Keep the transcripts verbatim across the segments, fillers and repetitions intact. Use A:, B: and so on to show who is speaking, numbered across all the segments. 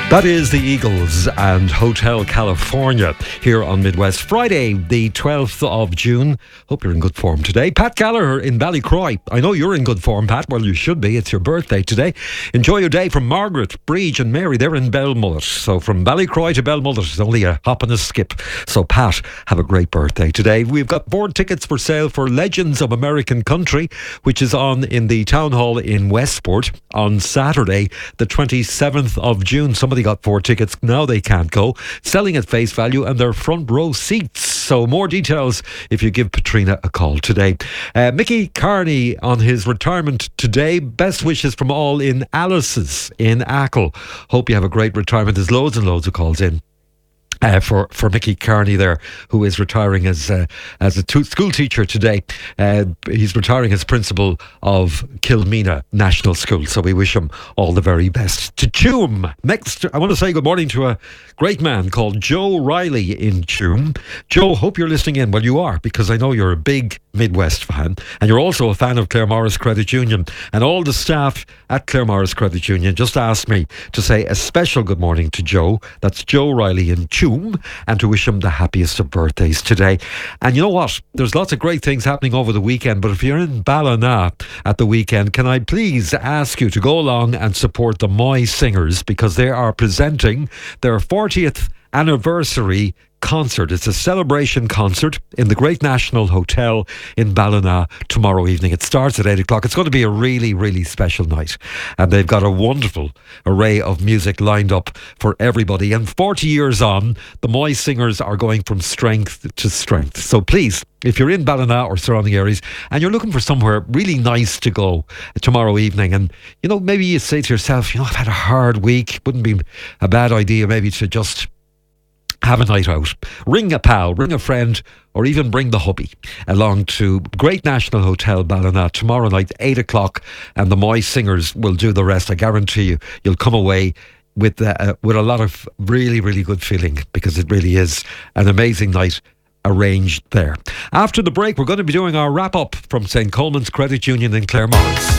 A: That is the Eagles and Hotel California here on Midwest. Friday, the twelfth of June. Hope you're in good form today. Pat Gallagher in Ballycroy. I know you're in good form, Pat. Well, you should be. It's your birthday today. Enjoy your day. From Margaret, Breege and Mary. They're in Belmullet. So from Ballycroy to Belmullet is only a hop and a skip. So Pat, have a great birthday today. We've got board tickets for sale for Legends of American Country, which is on in the Town Hall in Westport on Saturday, the twenty-seventh of June. Somebody got four tickets. Now they can't go. Selling at face value and their front row seats. So more details if you give Patrina a call today. Uh, Mickey Carney on his retirement today. Best wishes from all in Alice's in Achill. Hope you have a great retirement. There's loads and loads of calls in. Uh, for, for Mickey Carney there, who is retiring as uh, as a t- school teacher today. Uh, he's retiring as principal of Kilmena National School, so we wish him all the very best. To Tuam, next, I want to say good morning to a great man called Joe Riley in Tuam. Joe, hope you're listening in. Well, you are, because I know you're a big Midwest fan, and you're also a fan of Claremorris Credit Union. And all the staff at Claremorris Credit Union just asked me to say a special good morning to Joe. That's Joe Riley in Tuam. And to wish him the happiest of birthdays today. And you know what? There's lots of great things happening over the weekend, but if you're in Ballina at the weekend, can I please ask you to go along and support the Moy Singers, because they are presenting their fortieth anniversary concert. It's a celebration concert in the Great National Hotel in Ballina tomorrow evening. It starts at eight o'clock. It's going to be a really, really special night. And they've got a wonderful array of music lined up for everybody. And forty years on, the Moy Singers are going from strength to strength. So please, if you're in Ballina or surrounding areas and you're looking for somewhere really nice to go tomorrow evening, and, you know, maybe you say to yourself, you know, I've had a hard week. Wouldn't be a bad idea maybe to just have a night out. Ring a pal, ring a friend, or even bring the hubby along to Great National Hotel Ballina tomorrow night, eight o'clock, and the Moy Singers will do the rest. I guarantee you, you'll come away with uh, with a lot of really, really good feeling, because it really is an amazing night arranged there. After the break, we're going to be doing our wrap-up from Saint Coleman's Credit Union in Claremorris.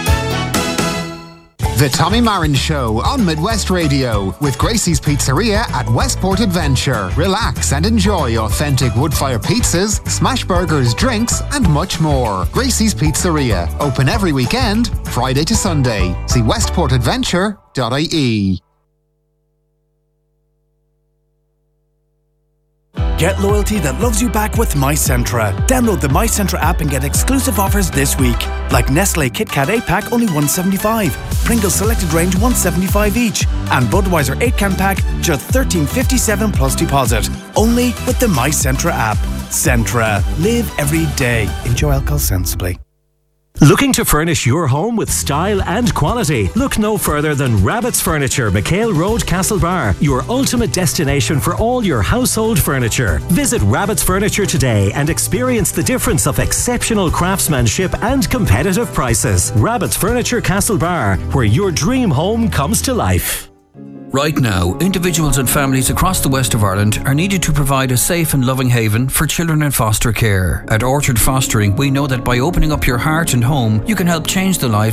B: The Tommy Marin Show on Midwest Radio with Gracie's Pizzeria at Westport Adventure. Relax and enjoy authentic wood-fire pizzas, smash burgers, drinks and much more. Gracie's Pizzeria, open every weekend, Friday to Sunday. See westport adventure dot I E.
C: Get loyalty that loves you back with MyCentra. Download the MyCentra app and get exclusive offers this week. Like Nestle KitKat eight pack, only one seventy-five. Pringles Selected Range, one seventy-five each. And Budweiser eight can pack, just thirteen fifty-seven plus deposit. Only with the MyCentra app. Centra. Live every day. Enjoy alcohol sensibly.
D: Looking to furnish your home with style and quality? Look no further than Rabbit's Furniture, McHale Road, Castlebar, your ultimate destination for all your household furniture. Visit Rabbit's Furniture today and experience the difference of exceptional craftsmanship and competitive prices. Rabbit's Furniture, Castlebar, where your dream home comes to life.
E: Right now, individuals and families across the west of Ireland are needed to provide a safe and loving haven for children in foster care. At Orchard Fostering, we know that by opening up your heart and home, you can help change the lives